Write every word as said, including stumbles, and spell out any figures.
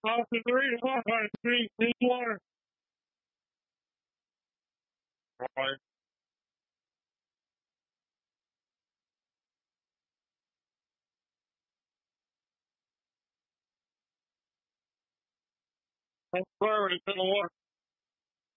Officer three, Hawkeye Street, need water. Right. I'm sorry, it's in the water.